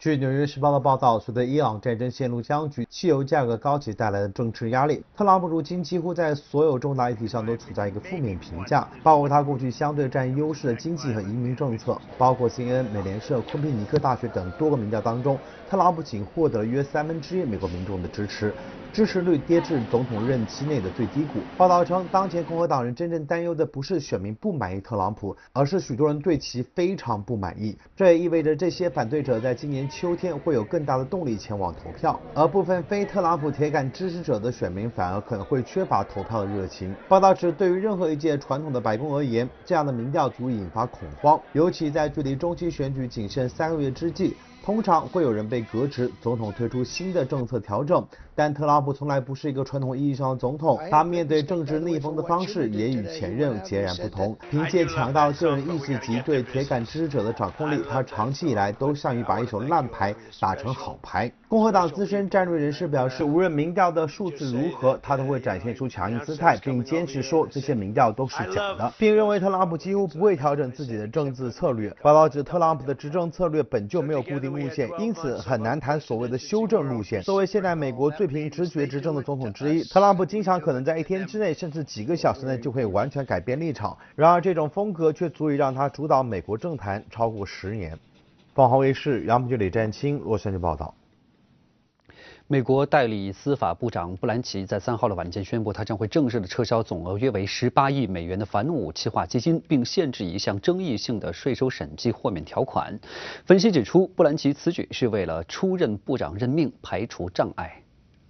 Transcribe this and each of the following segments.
据《纽约时报》的报道，随着伊朗战争陷入僵局，汽油价格高企带来的政治压力，特朗普如今几乎在所有重大议题上都处在一个负面评价，包括他过去相对占优势的经济和移民政策。包括 CNN、美联社、昆平尼克大学等多个民调当中，特朗普仅获得了约1/3美国民众的支持，支持率跌至总统任期内的最低谷。报道称，当前共和党人真正担忧的不是选民不满意特朗普，而是许多人对其非常不满意。这也意味着这些反对者在今年秋天会有更大的动力前往投票，而部分非特朗普铁杆支持者的选民反而可能会缺乏投票的热情。报道指，对于任何一届传统的白宫而言，这样的民调足以引发恐慌，尤其在距离中期选举仅剩3个月之际。通常会有人被革职，总统推出新的政策调整，但特朗普从来不是一个传统意义上的总统，他面对政治逆风的方式也与前任截然不同。凭借强大的个人意志及对铁杆支持者的掌控力，他长期以来都善于把一手烂牌打成好牌。共和党资深战略人士表示，无论民调的数字如何，他都会展现出强硬姿态，并坚持说这些民调都是假的，并认为特朗普几乎不会调整自己的政治策略。报道指，特朗普的执政策略本就没有固定路线，因此很难谈所谓的修正路线。作为现在美国最凭直觉执政的总统之一，特朗普经常可能在1天之内，甚至几个小时内就会完全改变立场。然而，这种风格却足以让他主导美国政坛超过10年。凤凰卫视杨平李占清洛杉矶报道。 美国代理司法部长布兰奇在3号的晚间宣布，他将会正式的撤销总额约为18亿美元的反武器化基金，并限制一项争议性的税收审计豁免条款。分析指出，布兰奇此举是为了出任部长任命排除障碍。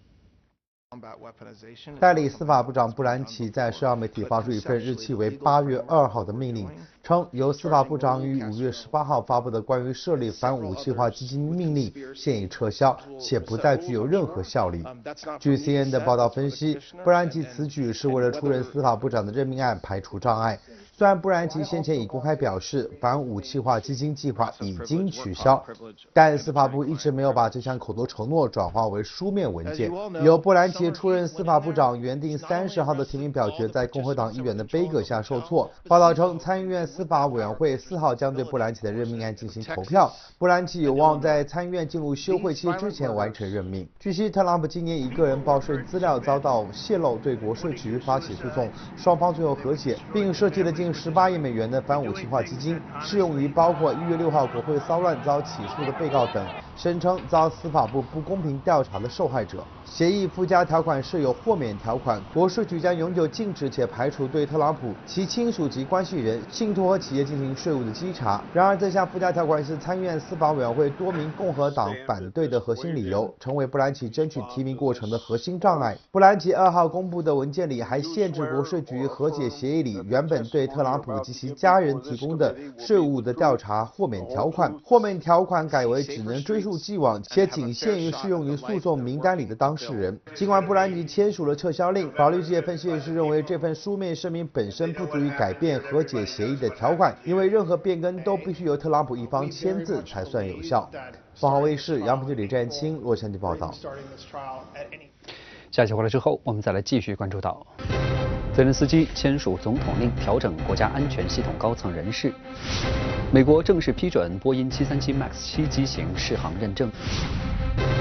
代理司法部长布兰奇在社交媒体发出一份日期为8月2号的命令，称由司法部长于5月18号发布的关于设立反武器化基金命令现已撤销，且不再具有任何效力。据 CNN 的报道分析，布兰奇此举是为了出任司法部长的任命案排除障碍。虽然布兰奇先前已公开表示反武器化基金计划已经取消，但司法部一直没有把这项口头承诺转化为书面文件。由布兰奇出任司法部长原定30号的提名表决在共和党议员的杯葛下受挫。报道称，参议院司法委员会4号将对布兰奇的任命案进行投票，布兰奇有望在参议院进入休会期之前完成任命。据悉，特朗普今年以个人报税资料遭到泄露对国税局发起诉讼，双方最后和解，并设计了近18亿美元的反武器化基金，适用于包括1月6号国会骚乱遭起诉的被告等，声称遭司法部不公平调查的受害者。协议附加条款设有豁免条款，国税局将永久禁止且排除对特朗普、其亲属及关系人、信托和企业进行税务的稽查。然而，这项附加条款是参议院司法委员会多名共和党反对的核心理由，成为布兰奇争取提名过程的核心障碍。布兰奇2号公布的文件里还限制国税局和解协议里原本对特朗普及其家人提供的税务的调查豁免条款，豁免条款改为只能追溯既往，且仅限于适用于诉讼名单里的当事人。尽管布兰奇签署了撤销令，法律界分析人士认为这份书面声明本身不足以改变和解协议的条款，因为任何变更都必须由特朗普一方签字才算有效。凤凰卫视杨平李占清洛杉矶报道。 下期回来之后，我们再来继续关注到泽连斯基签署总统令，调整国家安全系统高层人事。美国正式批准波音737 MAX 7机型适航认证。